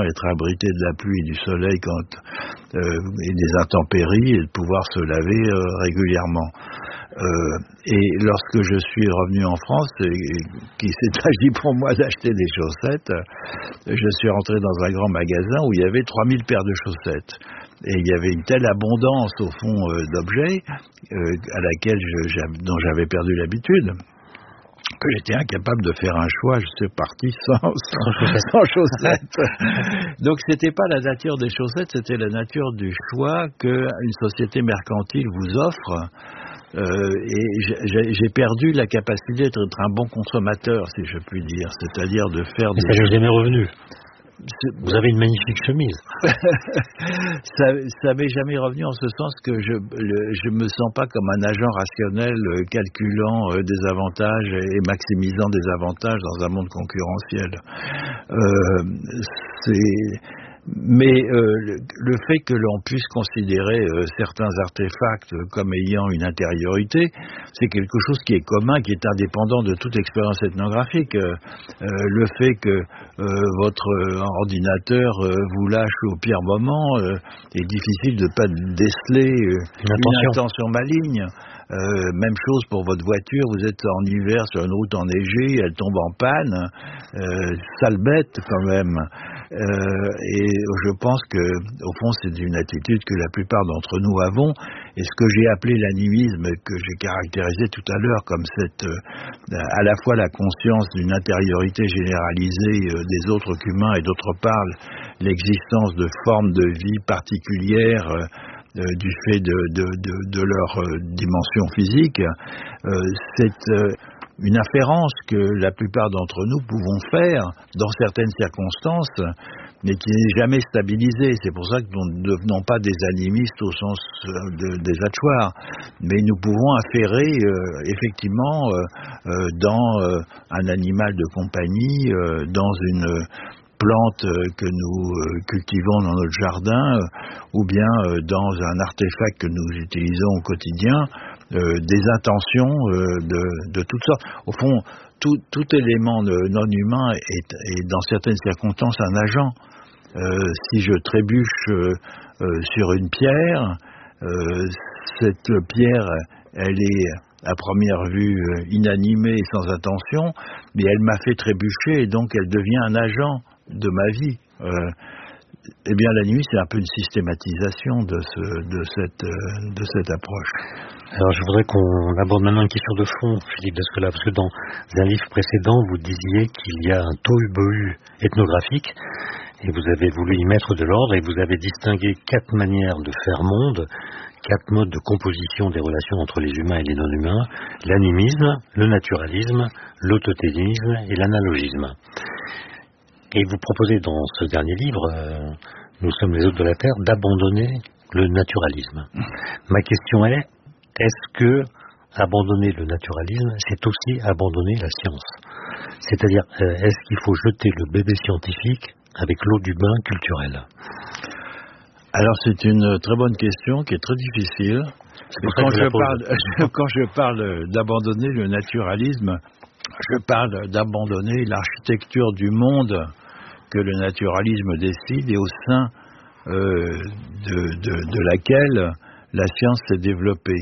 être abrité de la pluie et du soleil et des intempéries, et de pouvoir se laver régulièrement. Et lorsque je suis revenu en France, et qu'il s'est agi pour moi d'acheter des chaussettes, je suis rentré dans un grand magasin où il y avait 3000 paires de chaussettes. Et il y avait une telle abondance, au fond, d'objets dont j'avais perdu l'habitude, que j'étais incapable de faire un choix. Je suis parti sans chaussettes. Donc c'était pas la nature des chaussettes, c'était la nature du choix qu'une société mercantile vous offre. Et j'ai perdu la capacité d'être un bon consommateur, si je puis dire, c'est-à-dire de faire des... Ça n'est jamais revenu. Vous avez une magnifique chemise. Ça m'est jamais revenu en ce sens que je me sens pas comme un agent rationnel calculant des avantages et maximisant des avantages dans un monde concurrentiel. Mais le fait que l'on puisse considérer certains artefacts comme ayant une intériorité, c'est quelque chose qui est commun, qui est indépendant de toute expérience ethnographique. Le fait que votre ordinateur vous lâche au pire moment, est difficile de ne pas déceler une intention maligne. Même chose pour votre voiture, vous êtes en hiver sur une route enneigée, elle tombe en panne, sale bête quand même. Et je pense que, au fond, c'est une attitude que la plupart d'entre nous avons, et ce que j'ai appelé l'animisme, que j'ai caractérisé tout à l'heure comme à la fois la conscience d'une intériorité généralisée des autres qu'humains, et d'autre part l'existence de formes de vie particulières du fait de leur dimension physique, c'est une inférence que la plupart d'entre nous pouvons faire dans certaines circonstances, mais qui n'est jamais stabilisée. C'est pour ça que nous ne devenons pas des animistes au sens des hachoirs, mais nous pouvons affairer effectivement dans un animal de compagnie, dans une plante que nous cultivons dans notre jardin, ou bien dans un artefact que nous utilisons au quotidien, des intentions de toutes sortes. Au fond, tout élément non humain est dans certaines circonstances un agent. Si je trébuche sur une pierre, cette pierre, elle est à première vue inanimée et sans intention, mais elle m'a fait trébucher et donc elle devient un agent de ma vie. Eh bien, la nuit, c'est un peu une systématisation de cette approche. Alors, je voudrais qu'on aborde maintenant une question de fond, Philippe Descola, parce que dans un livre précédent, vous disiez qu'il y a un tohu-bohu ethnographique, et vous avez voulu y mettre de l'ordre, et vous avez distingué 4 manières de faire monde, 4 modes de composition des relations entre les humains et les non-humains: l'animisme, le naturalisme, l'autothéisme et l'analogisme. Et vous proposez dans ce dernier livre, Nous sommes les hôtes de la Terre, d'abandonner le naturalisme. Ma question est-ce que abandonner le naturalisme, c'est aussi abandonner la science? C'est-à-dire, est-ce qu'il faut jeter le bébé scientifique avec l'eau du bain culturel? Alors, c'est une très bonne question qui est très difficile. Quand je parle d'abandonner le naturalisme, je parle d'abandonner l'architecture du monde que le naturalisme décide et au sein de laquelle la science s'est développée.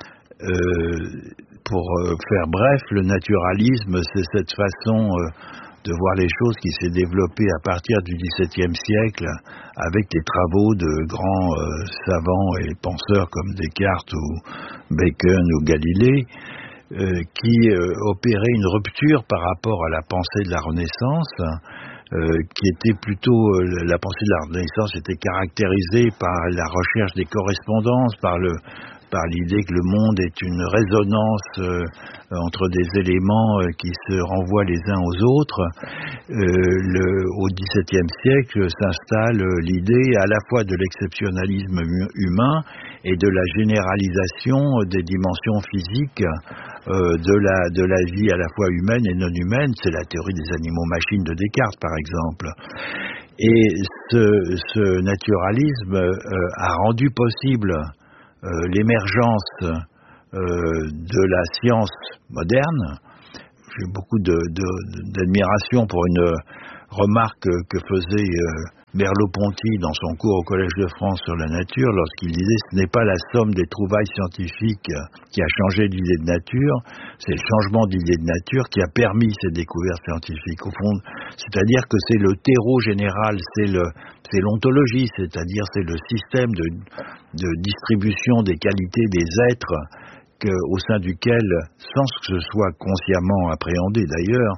Pour faire bref, le naturalisme, c'est cette façon de voir les choses qui s'est développée à partir du XVIIe siècle avec les travaux de grands savants et penseurs comme Descartes ou Bacon ou Galilée, qui opérait une rupture par rapport à la pensée de la Renaissance, qui était plutôt, la pensée de la Renaissance était caractérisée par la recherche des correspondances, par l'idée que le monde est une résonance entre des éléments qui se renvoient les uns aux autres. Au XVIIe siècle s'installe l'idée à la fois de l'exceptionnalisme humain et de la généralisation des dimensions physiques de la vie à la fois humaine et non humaine. C'est la théorie des animaux-machines de Descartes, par exemple. Et ce naturalisme a rendu possible l'émergence de la science moderne. J'ai beaucoup d'admiration pour une remarque que faisait Merleau-Ponty dans son cours au Collège de France sur la nature, lorsqu'il disait « ce n'est pas la somme des trouvailles scientifiques qui a changé l'idée de nature, c'est le changement d'idée de nature qui a permis ces découvertes scientifiques ». Au fond, c'est-à-dire que c'est le terreau général, c'est l'ontologie, c'est-à-dire c'est le système de distribution des qualités des êtres au sein duquel, sans que ce soit consciemment appréhendé d'ailleurs,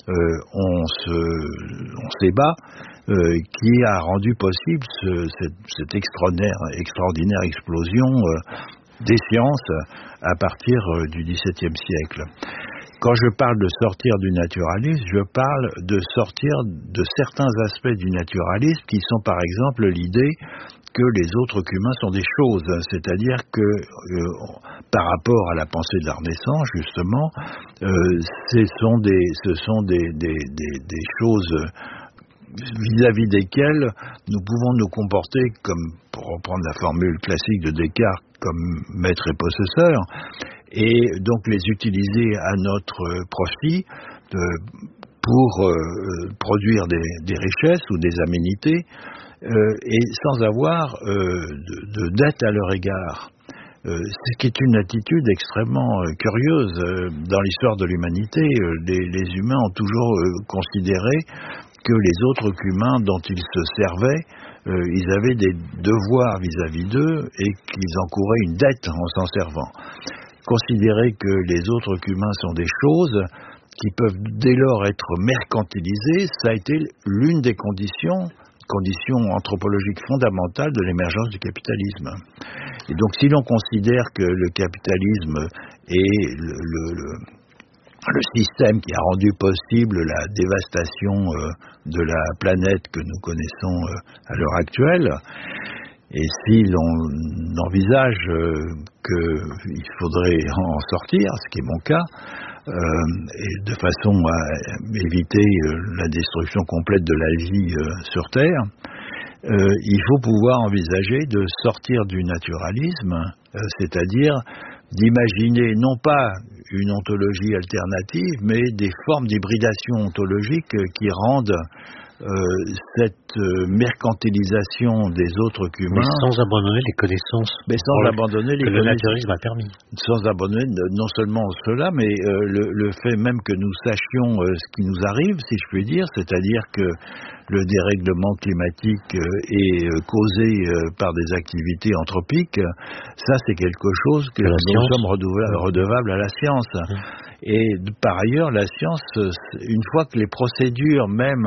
on s'ébat, qui a rendu possible cette extraordinaire explosion des sciences à partir du XVIIe siècle. Quand je parle de sortir du naturalisme, je parle de sortir de certains aspects du naturalisme qui sont par exemple l'idée que les autres qu'humains sont des choses, c'est-à-dire que par rapport à la pensée de la Renaissance, justement, ce sont des choses vis-à-vis desquelles nous pouvons nous comporter comme, pour reprendre la formule classique de Descartes, comme maître et possesseur, et donc les utiliser à notre profit pour produire des richesses ou des aménités, et sans avoir de dette à leur égard. Ce qui est une attitude extrêmement curieuse dans l'histoire de l'humanité. Les humains ont toujours considéré que les autres qu'humains dont ils se servaient, ils avaient des devoirs vis-à-vis d'eux et qu'ils encouraient une dette en s'en servant. Considérer que les autres qu'humains sont des choses qui peuvent dès lors être mercantilisées, ça a été l'une des conditions anthropologiques fondamentales de l'émergence du capitalisme. Et donc si l'on considère que le capitalisme est le système qui a rendu possible la dévastation de la planète que nous connaissons à l'heure actuelle, et si l'on envisage qu'il faudrait en sortir, ce qui est mon cas, et de façon à éviter la destruction complète de la vie sur Terre, il faut pouvoir envisager de sortir du naturalisme, c'est-à-dire d'imaginer non pas une ontologie alternative, mais des formes d'hybridation ontologique qui rendent cette mercantilisation des autres qu'humains... Mais sans abandonner les connaissances. Mais sans abandonner les que le naturalisme a permis. Sans abandonner non seulement cela, mais le fait même que nous sachions ce qui nous arrive, si je puis dire, c'est-à-dire que le dérèglement climatique est causé par des activités anthropiques, ça c'est quelque chose que nous sommes redevables à la science. Et par ailleurs, la science, une fois que les procédures même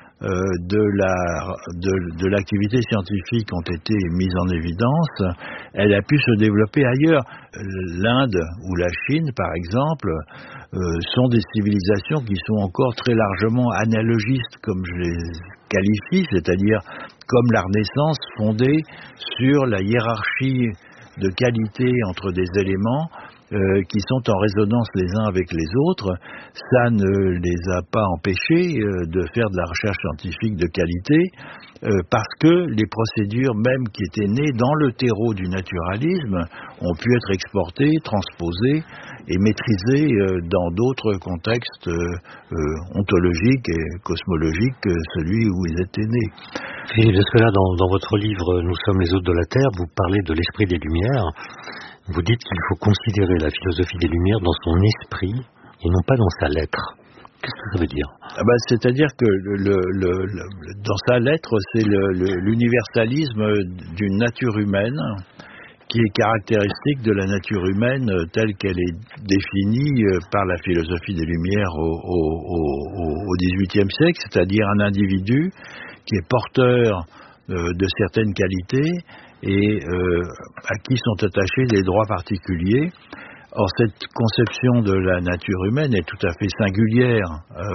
de l'activité scientifique ont été mises en évidence, elle a pu se développer ailleurs. L'Inde ou la Chine, par exemple, sont des civilisations qui sont encore très largement analogistes, comme je les qualifie, c'est-à-dire comme la Renaissance fondée sur la hiérarchie de qualité entre des éléments qui sont en résonance les uns avec les autres. Ça ne les a pas empêchés de faire de la recherche scientifique de qualité, parce que les procédures même qui étaient nées dans le terreau du naturalisme ont pu être exportées, transposées et maîtrisées dans d'autres contextes ontologiques et cosmologiques que celui où ils étaient nés. Philippe Descola, dans votre livre « Nous sommes les hôtes de la Terre », vous parlez de l'esprit des Lumières. Vous dites qu'il faut considérer la philosophie des Lumières dans son esprit et non pas dans sa lettre. Qu'est-ce que ça veut dire ? C'est-à-dire que dans sa lettre, c'est l'universalisme d'une nature humaine qui est caractéristique de la nature humaine telle qu'elle est définie par la philosophie des Lumières au XVIIIe siècle, c'est-à-dire un individu qui est porteur de certaines qualités et à qui sont attachés des droits particuliers. Or, cette conception de la nature humaine est tout à fait singulière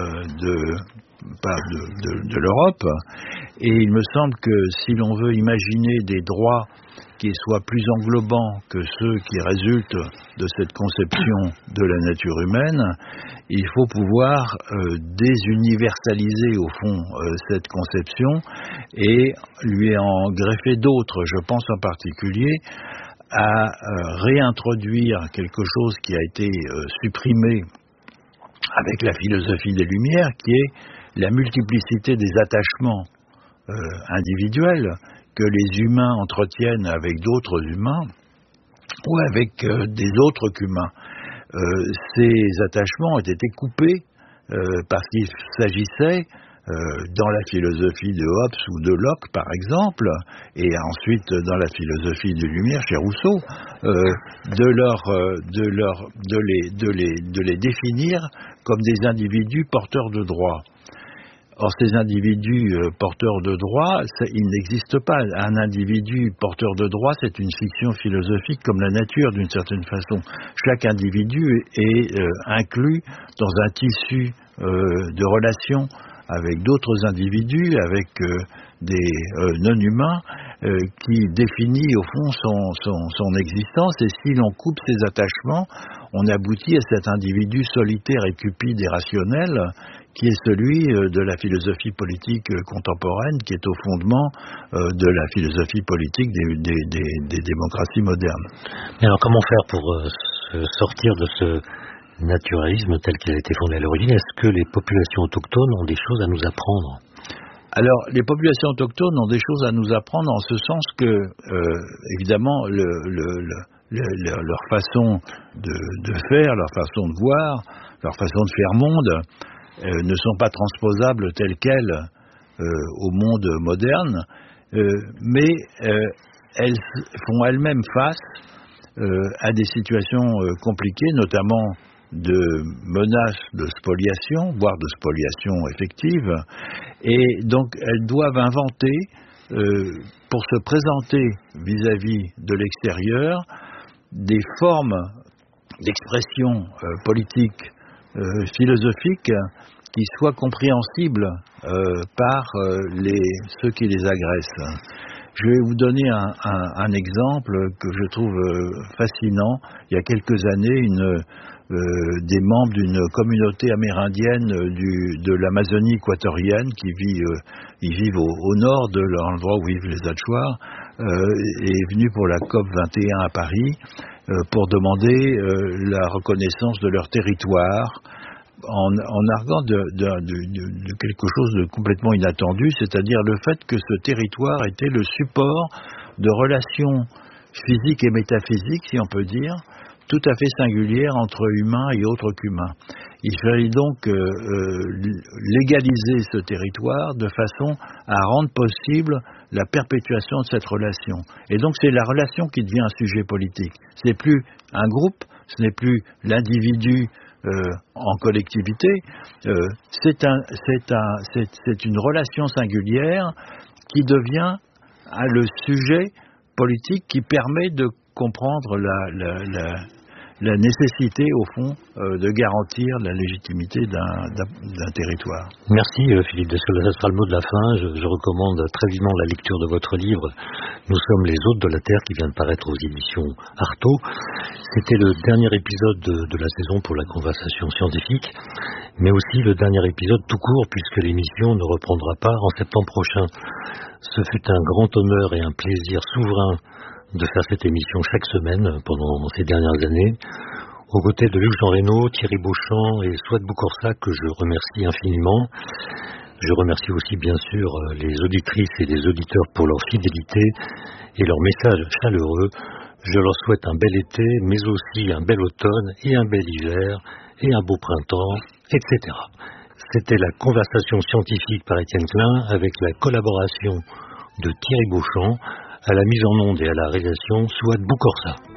de l'Europe, et il me semble que si l'on veut imaginer des droits qui soient plus englobants que ceux qui résultent de cette conception de la nature humaine, il faut pouvoir désuniversaliser au fond cette conception et lui en greffer d'autres. Je pense en particulier à réintroduire quelque chose qui a été supprimé avec la philosophie des Lumières, qui est la multiplicité des attachements individuels que les humains entretiennent avec d'autres humains ou avec des autres qu'humains. Ces attachements ont été coupés parce qu'il s'agissait, dans la philosophie de Hobbes ou de Locke par exemple, et ensuite dans la philosophie de Lumière chez Rousseau, de les définir comme des individus porteurs de droits. Or, ces individus porteurs de droits, ils n'existent pas. Un individu porteur de droits, c'est une fiction philosophique comme la nature, d'une certaine façon. Chaque individu est inclus dans un tissu de relations avec d'autres individus, avec des non-humains, qui définit au fond son existence. Et si l'on coupe ces attachements, on aboutit à cet individu solitaire et cupide et rationnel qui est celui de la philosophie politique contemporaine, qui est au fondement de la philosophie politique des démocraties modernes. Et alors comment faire pour sortir de ce naturalisme tel qu'il a été fondé à l'origine? Est-ce que les populations autochtones ont des choses à nous apprendre? Alors, les populations autochtones ont des choses à nous apprendre en ce sens que, évidemment, leur façon de faire, leur façon de voir, leur façon de faire monde ne sont pas transposables telles quelles au monde moderne, mais elles font elles-mêmes face à des situations compliquées, notamment de menaces de spoliation, voire de spoliation effective, et donc elles doivent inventer, pour se présenter vis-à-vis de l'extérieur, des formes d'expression politique, philosophique, qui soient compréhensibles par ceux qui les agressent. Je vais vous donner un exemple que je trouve fascinant. Il y a quelques années, des membres d'une communauté amérindienne de l'Amazonie équatorienne ils vivent au nord de l'endroit où vivent les Achuar, est venu pour la COP 21 à Paris pour demander la reconnaissance de leur territoire en arguant de quelque chose de complètement inattendu, c'est-à-dire le fait que ce territoire était le support de relations physiques et métaphysiques, si on peut dire, tout à fait singulières entre humains et autres qu'humains. Il fallait donc légaliser ce territoire de façon à rendre possible la perpétuation de cette relation. Et donc c'est la relation qui devient un sujet politique. Ce n'est plus un groupe, ce n'est plus l'individu en collectivité, c'est une relation singulière qui devient le sujet politique qui permet de comprendre la nécessité, au fond, de garantir la légitimité d'un territoire. Merci Philippe Descola, ça sera le mot de la fin. Je recommande très vivement la lecture de votre livre « Nous sommes les hôtes de la Terre » qui vient de paraître aux éditions Artaud. C'était le dernier épisode de la saison pour la conversation scientifique, mais aussi le dernier épisode tout court puisque l'émission ne reprendra pas en septembre prochain. Ce fut un grand honneur et un plaisir souverain de faire cette émission chaque semaine pendant ces dernières années, aux côtés de Luc-Jean Reynaud, Thierry Beauchamp et Souad Boukorsa, que je remercie infiniment. Je remercie aussi bien sûr les auditrices et les auditeurs pour leur fidélité et leurs messages chaleureux. Je leur souhaite un bel été, mais aussi un bel automne et un bel hiver et un beau printemps, etc. C'était la conversation scientifique par Étienne Klein avec la collaboration de Thierry Beauchamp, à la mise en onde et à la réalisation, Souad Boukorsa.